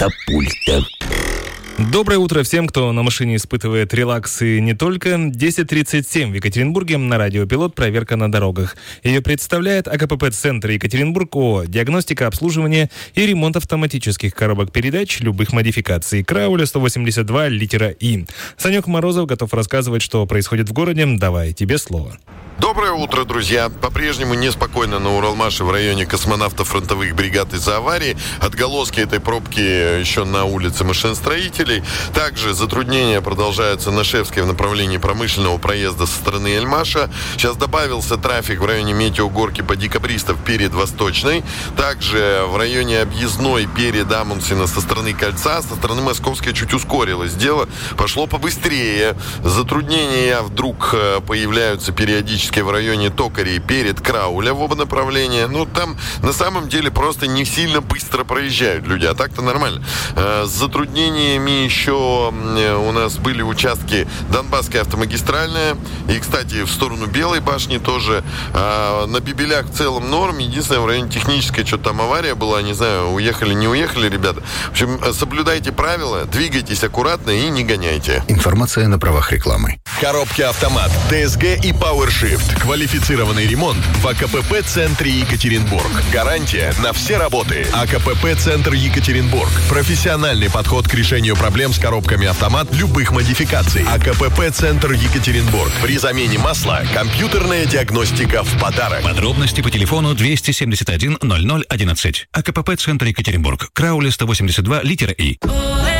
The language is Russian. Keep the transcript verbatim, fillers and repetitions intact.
Автопульта. Доброе утро всем, кто на машине испытывает релакс и не только. десять тридцать семь в Екатеринбурге на радио «Пилот» проверка на дорогах. Ее представляет АКПП-центр Екатеринбург ООО. Диагностика, обслуживание и ремонт автоматических коробок передач любых модификаций. Крауля сто восемьдесят два, литера И. Санек Морозов готов рассказывать, что происходит в городе. Давай, тебе слово. Доброе утро, друзья. По-прежнему неспокойно на Уралмаше в районе космонавтов фронтовых бригад из-за аварии. Отголоски этой пробки еще на улице машиностроителей. Также затруднения продолжаются на Шевской в направлении промышленного проезда со стороны Эльмаша. Сейчас добавился трафик в районе Метеогорки по Декабристов перед Восточной. Также в районе Объездной перед Амундсена со стороны Кольца. Со стороны Московской чуть ускорилось дело. Пошло побыстрее. Затруднения вдруг появляются периодически в районе Токарей перед Крауля в оба направления. Ну, там на самом деле просто не сильно быстро проезжают люди, а так-то нормально. С затруднениями еще у нас были участки Донбасская автомагистральная и, кстати, в сторону Белой башни тоже. На Бибелях в целом норм. Единственное, в районе Технической что-то там авария была. Не знаю, уехали, не уехали, ребята. В общем, соблюдайте правила, двигайтесь аккуратно и не гоняйте. Информация на правах рекламы. Коробки автомат, ТСГ и PowerShift. Квалифицированный ремонт в АКПП-центре Екатеринбург. Гарантия на все работы. АКПП-центр Екатеринбург. Профессиональный подход к решению проблем с коробками автомат любых модификаций. АКПП-центр Екатеринбург. При замене масла компьютерная диагностика в подарок. Подробности по телефону двести семьдесят один ноль ноль одиннадцать. АКПП-центр Екатеринбург. Крауля сто восемьдесят два, литера И.